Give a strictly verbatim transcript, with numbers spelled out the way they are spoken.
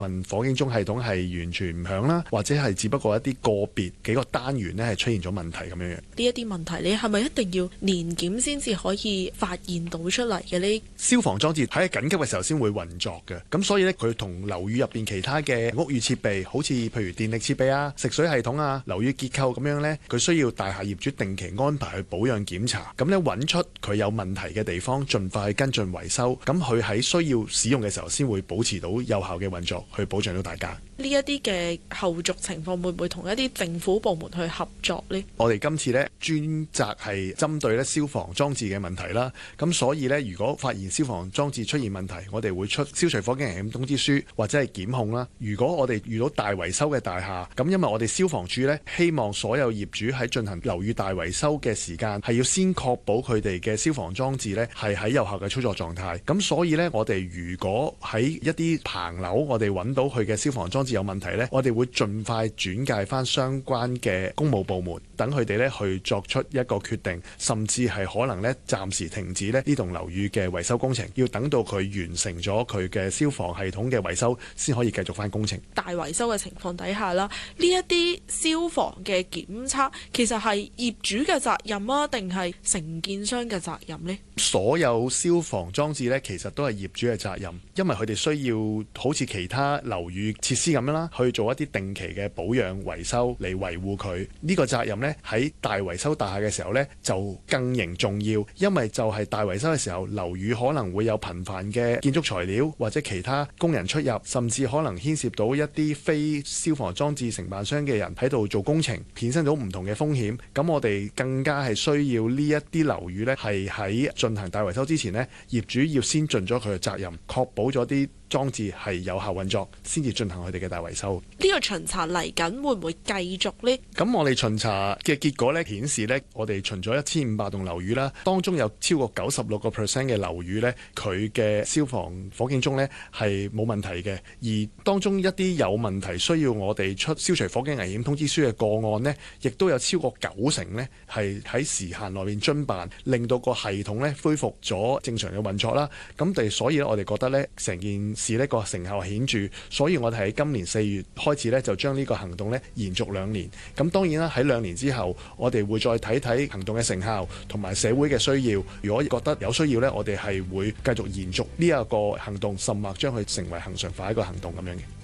問火警鐘系統係完全唔響啦，或者係只不過一啲個別幾個單元呢係出現咗問題咁樣樣。 呢一啲問題，你係咪一定要年檢先至可以發現到出嚟嘅呢？ 消防裝置喺緊急嘅時候先會運作嘅，咁所以呢，佢同樓宇入邊其他嘅屋宇設備，好似譬如電力設備啊、食水系統啊、樓宇結構咁樣呢，佢需要大廈業主定期安排去保養檢查，咁呢，揾出佢有問題嘅地方，盡快去跟進維修，咁佢喺需要使用嘅時候先會保持到有效嘅運作，去保障到大家。 呢一啲嘅後續情況會唔會同一啲政府部門去合作呢？ 我哋今次呢，專責係針對咧消防裝置嘅問題啦，咁所以呢，如果發現消防裝置出現問題，我哋會出消除火警危險通知書或者係檢控啦。如果我哋遇到大維修嘅大廈，咁因為我哋消防處呢，希望所有業主喺進行樓宇大維修嘅時間係要先確保佢哋嘅消防裝置呢係喺有效嘅操作狀態。咁所以呢，我哋如果喺一啲棚樓，我哋揾到佢嘅消防裝置有問題呢，我哋會盡快轉介翻相關嘅公務部門，等佢哋呢去作出一個決定，甚至係可能呢暫時停止呢呢棟樓宇嘅維修工程，要等到佢完成咗佢嘅消防系統嘅維修，先可以繼續翻工程。 大維修嘅情況底下啦，呢一啲消防嘅檢測其實係業主嘅責任啊，定係承建商嘅責任呢？ 所有消防裝置呢，其實都係業主嘅責任，因為佢哋需要好似其他樓宇設施咁樣啦，去做一啲定期嘅保養維修嚟維護佢。呢個責任呢，喺大維修大廈嘅時候呢，就更形重要，因為就係大維修嘅時候，樓宇可能會有頻繁嘅建築材料或者其他工人出入，甚至可能牽涉到一啲非消防裝置承辦商嘅人喺度做工程，衍生到唔同嘅風險。咁我哋更加係需要呢一啲樓宇呢，係喺進行大維修之前呢，業主要先盡咗佢嘅責任，確保咗啲裝置係有效運作，先至進行佢哋嘅大維修。 呢個巡查嚟緊會唔會繼續呢？ 咁我哋巡查嘅結果咧顯示咧，我哋巡咗一千五百棟樓宇啦，當中有超過九十六個 percent 嘅樓宇咧，佢嘅消防火警鐘咧係冇問題嘅。而當中一啲有問題需要我哋出消除火警危險通知書嘅個案呢，亦都有超過九成呢係喺時限內面遵辦，令到個系統咧恢復咗正常嘅運作啦。咁哋所以咧，我哋覺得咧成件是呢個成效顯著，所以我哋喺今年四月開始呢，就將呢個行動呢延續兩年。咁當然啦，喺兩年之後，我哋會再睇睇行動嘅成效同埋社會嘅需要。如果覺得有需要呢，我哋係會繼續延續呢一個行動，甚或將佢成為恆常化一個行動咁樣嘅。